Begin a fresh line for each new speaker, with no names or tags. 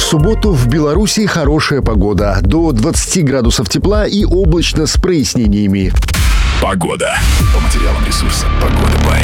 субботу в Беларуси хорошая погода. До 20 градусов тепла и облачно с прояснениями.
Погода. По материалам ресурса «Погода Бай».